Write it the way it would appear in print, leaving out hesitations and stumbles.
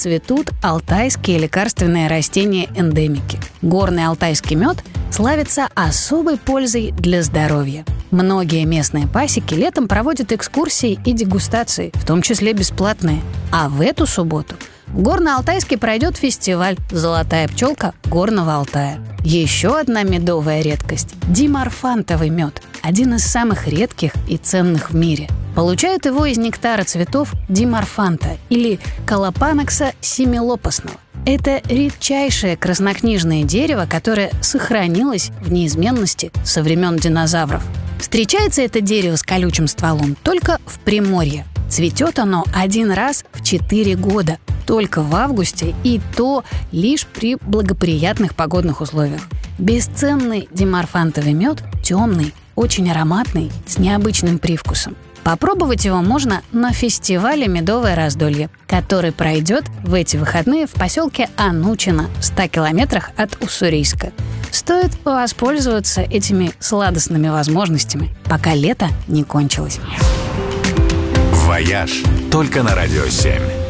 цветут алтайские лекарственные растения-эндемики. Горный алтайский мед славится особой пользой для здоровья. Многие местные пасеки летом проводят экскурсии и дегустации, в том числе бесплатные. А в эту субботу в Горно-Алтайске пройдет фестиваль «Золотая пчелка Горного Алтая». Еще одна медовая редкость – диморфантовый мед, один из самых редких и ценных в мире. Получают его из нектара цветов диморфанта или колопанакса семилопастного. Это редчайшее краснокнижное дерево, которое сохранилось в неизменности со времен динозавров. Встречается это дерево с колючим стволом только в Приморье. Цветет оно один раз в 4 года, только в августе, и то лишь при благоприятных погодных условиях. Бесценный диморфантовый мед темный, очень ароматный, с необычным привкусом. Попробовать его можно на фестивале «Медовое раздолье», который пройдет в эти выходные в поселке Анучино в 100 километрах от Уссурийска. Стоит воспользоваться этими сладостными возможностями, пока лето не кончилось. «Вояж» только на Радио 7.